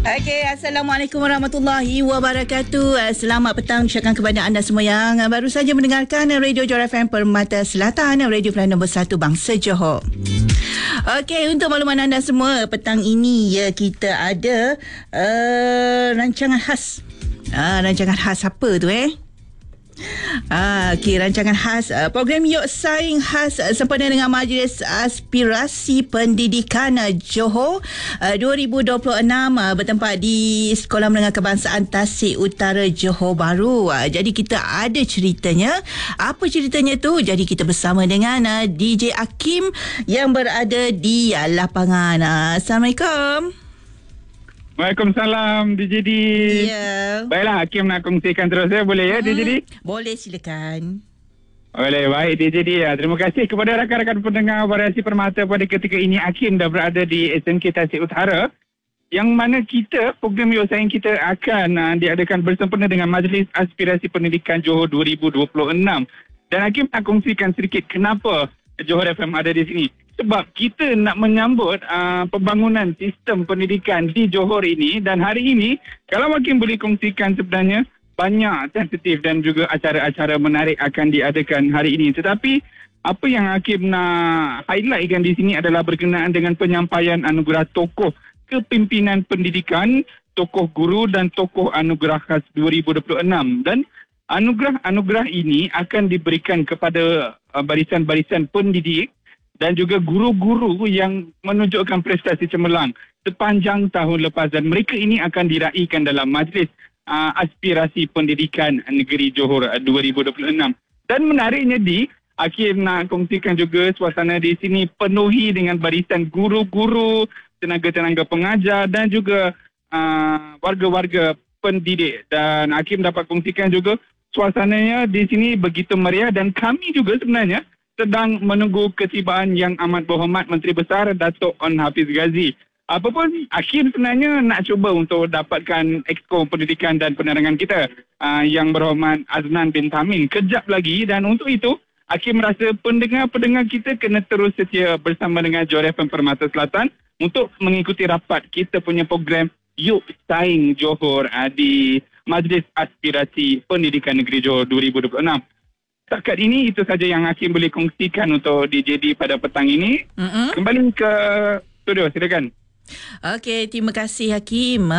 Okey, Assalamualaikum warahmatullahi wabarakatuh. Selamat petang ucapkan kepada anda semua yang baru saja mendengarkan Radio Johor FM Permata Selatan, Radio Pilihan nombor 1 Bangsa Johor. Okey, untuk makluman anda semua, petang ini ya kita ada rancangan khas. Rancangan khas apa tu Okey, rancangan khas program Yok Saing khas sempena dengan Majlis Aspirasi Pendidikan Johor 2026 bertempat di Sekolah Menengah Kebangsaan Tasik Utara Johor Bahru. Jadi kita ada ceritanya. Apa ceritanya tu? Jadi kita bersama dengan DJ Hakim yang berada di lapangan. Assalamualaikum. Waalaikumsalam DJ D. Ya. Baiklah, Hakim nak kongsikan terus boleh ya DJ D? Boleh, silakan. Boleh, baik DJ D. Terima kasih kepada rakan-rakan pendengar Variasi Permata. Pada ketika ini Hakim dah berada di SMK Tasik Utara, yang mana kita, program Yok Saing kita akan diadakan bersempena dengan Majlis Aspirasi Pendidikan Johor 2026. Dan Hakim nak kongsikan sedikit kenapa Johor FM ada di sini. Sebab kita nak menyambut pembangunan sistem pendidikan di Johor ini. Dan hari ini, kalau Hakim boleh kongsikan sebenarnya, banyak sensitif dan juga acara-acara menarik akan diadakan hari ini. Tetapi, apa yang Hakim nak highlightkan di sini adalah berkenaan dengan penyampaian anugerah tokoh kepimpinan pendidikan, tokoh guru dan tokoh anugerah khas 2026. Dan anugerah-anugerah ini akan diberikan kepada barisan-barisan pendidik dan juga guru-guru yang menunjukkan prestasi cemerlang sepanjang tahun lepas. Dan mereka ini akan diraikan dalam Majlis Aspirasi Pendidikan Negeri Johor 2026. Dan menariknya Hakim nak kongsikan juga suasana di sini penuhi dengan barisan guru-guru, tenaga-tenaga pengajar dan juga warga-warga pendidik. Dan Hakim dapat kongsikan juga suasananya di sini begitu meriah dan kami juga sebenarnya sedang menunggu ketibaan yang amat berhormat Menteri Besar Datuk On Hafiz Ghazi. Apapun, Hakim sebenarnya nak cuba untuk dapatkan Exco Pendidikan dan Penerangan kita yang berhormat Aznan bin Tamin kejap lagi. Dan untuk itu, Hakim rasa pendengar-pendengar kita kena terus setia bersama dengan Johor FM Permata Selatan untuk mengikuti rapat kita punya program Yok Saing Johor di Majlis Aspirasi Pendidikan Negeri Johor 2026. Setakat ini, itu saja yang Hakim boleh kongsikan untuk DJD pada petang ini. Kembali ke studio, silakan. Okey, terima kasih Hakim.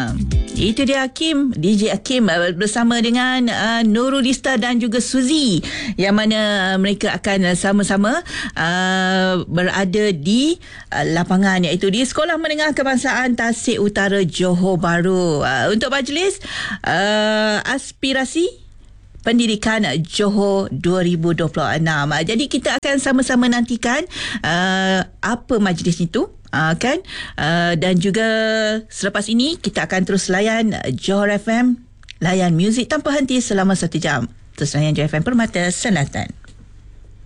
Itu dia Hakim, DJ Hakim bersama dengan Nurulista dan juga Suzy, yang mana mereka akan sama-sama berada di lapangan, iaitu di Sekolah Menengah Kebangsaan Tasik Utara Johor Bahru untuk majlis aspirasi Pendidikan Johor 2026. Jadi kita akan sama-sama nantikan apa majlis itu. Dan juga selepas ini kita akan terus layan Johor FM, layan muzik tanpa henti selama 1 jam. Terus layan Johor FM Permata Selatan.